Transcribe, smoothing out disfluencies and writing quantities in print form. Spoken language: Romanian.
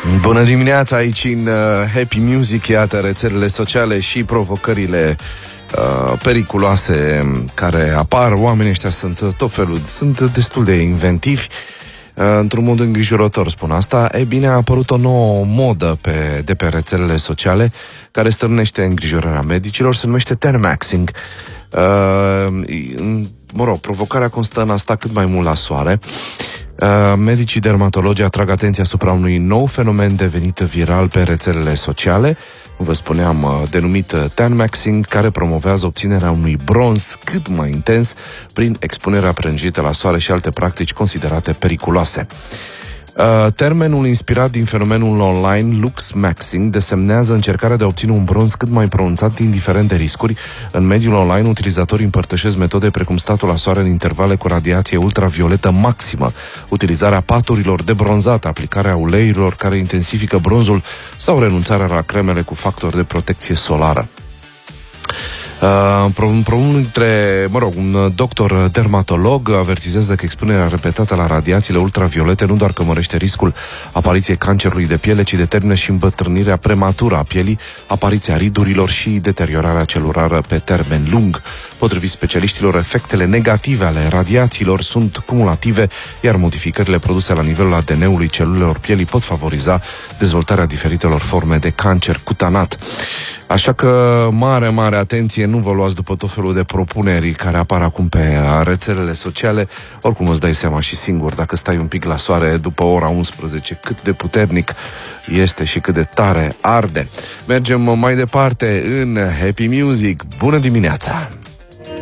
Bună dimineața aici în Happy Music, iată rețelele sociale și provocările periculoase care apar. Oamenii ăștia sunt tot felul, sunt destul de inventivi, într-un mod îngrijorător spun asta. E bine, a apărut o nouă modă de pe rețelele sociale care stârnește îngrijorarea medicilor, se numește Termaxing. Provocarea constă în asta cât mai mult la soare. Medicii dermatologi atrag atenția asupra unui nou fenomen devenit viral pe rețelele sociale, vă spuneam, denumit Termaxing, care promovează obținerea unui bronz cât mai intens prin expunerea prelungită la soare și alte practici considerate periculoase. Termenul inspirat din fenomenul online Luxmaxing desemnează încercarea de a obține un bronz cât mai pronunțat, indiferent de riscuri. În mediul online, utilizatorii împărtășesc metode precum statul la soare în intervale cu radiație ultravioletă maximă, utilizarea paturilor de bronzat, aplicarea uleiurilor care intensifică bronzul sau renunțarea la cremele cu factor de protecție solară. Un doctor dermatolog avertizează că expunerea repetată la radiațiile ultraviolete nu doar că mărește riscul apariției cancerului de piele, ci determină și îmbătrânirea prematură a pielii, apariția ridurilor și deteriorarea celulară pe termen lung. Potrivit specialiștilor, efectele negative ale radiațiilor sunt cumulative, iar modificările produse la nivelul ADN-ului celulelor pielii pot favoriza dezvoltarea diferitelor forme de cancer cutanat. Așa că mare atenție, nu vă luați după tot felul de propuneri care apar acum pe rețelele sociale. Oricum îți dai seama și singur, dacă stai un pic la soare după ora 11, cât de puternic este și cât de tare arde. Mergem mai departe în Happy Music. Bună dimineața!